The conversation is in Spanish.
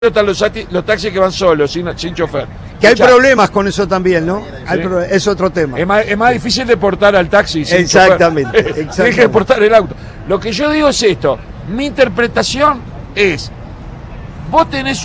están los taxis que van solos, sin chofer. Que hay Escuchá, problemas con eso también, ¿no? Sí. Es otro tema. es más difícil deportar al taxi. sin Exactamente, chofer. Tienes que exactamente. deportar el auto. Lo que yo digo es esto. Mi interpretación es, vos tenés